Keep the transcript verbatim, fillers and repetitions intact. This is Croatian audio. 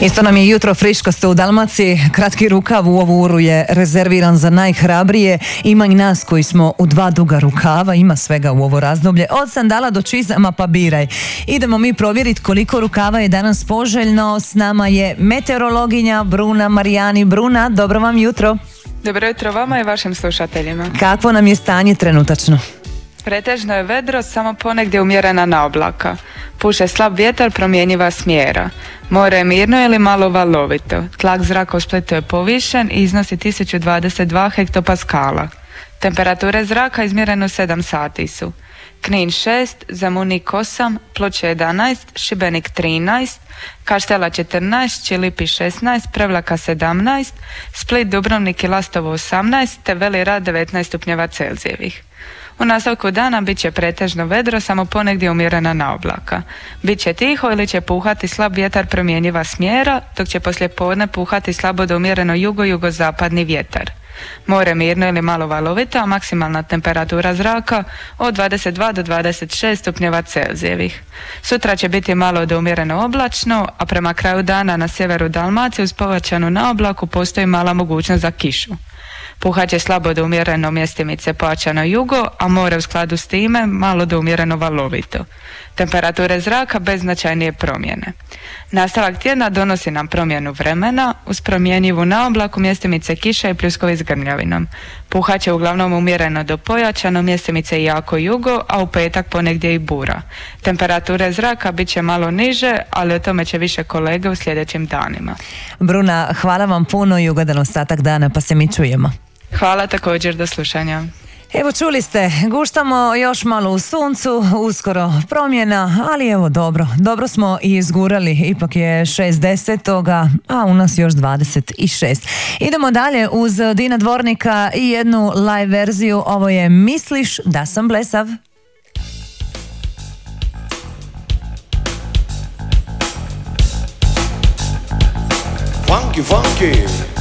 Isto nam je jutro friškosto u Dalmaciji. Kratki rukav u ovu uru je rezerviran za najhrabrije. Ima i nas koji smo u dva duga rukava. Ima svega u ovo razdoblje. Od sandala do čizama pa biraj. Idemo mi provjeriti koliko rukava je danas poželjno. S nama je meteorologinja Bruna Marijani. Bruna, dobro vam jutro. Dobro jutro vama i vašim slušateljima. Kakvo nam je stanje trenutačno? Pretežno je vedro, samo ponegdje umjerena naoblaka. Puše slab vjetar, promjenjiva smjera. More je mirno ili malo valovito. Tlak zraka u Splitu je povišen i iznosi tisuću dvadeset dva hektopaskala. Temperature zraka izmjerene u sedam sati su: Knin šest, Zemunik osam, Ploče jedanaest, Šibenik trinaest, Kaštela četrnaest, Čilipi šesnaest, Prevlaka sedamnaest, Split, Dubrovnik i Lastovo osamnaest te Veli Rat devetnaest stupnjeva Celzijevih. U nastavku dana bit će pretežno vedro, samo ponegdje umjerena naoblaka. Biće tiho ili će puhati slab vjetar promjenjiva smjera, dok će poslijepodne puhati slabo do umjereno jugo-jugozapadni vjetar. More mirno ili malo valovito, a maksimalna temperatura zraka od dvadeset dva do dvadeset šest stupnjeva Celzijevih. Sutra će biti malo do umjereno oblačno, a prema kraju dana na sjeveru Dalmacije uz povećanu naoblaku postoji mala mogućnost za kišu. Puhat će slabo do umjereno mjestimice pojačano jugo, a more u skladu s time malo do umjereno valovito. Temperature zraka bez značajnije promjene. Nastavak tjedna donosi nam promjenu vremena, uz promjenjivu naoblaku, mjestimice kiša i pljuskovi s grmljavinom. Puhat će uglavnom umjereno do pojačano, mjestimice i jako jugo, a u petak ponegdje i bura. Temperature zraka bit će malo niže, ali o tome će više kolege u sljedećim danima. Bruna, hvala vam puno i ugodan ostatak dana, pa se mi čujemo. Hvala, također, do slušanja. Evo, čuli ste, guštamo još malo u suncu, uskoro promjena, ali evo dobro, dobro smo i izgurali, ipak je šezdeset, a u nas još dvadeset šest. Idemo dalje uz Dina Dvornika i jednu live verziju, ovo je Misliš da sam blesav. Funky, funky.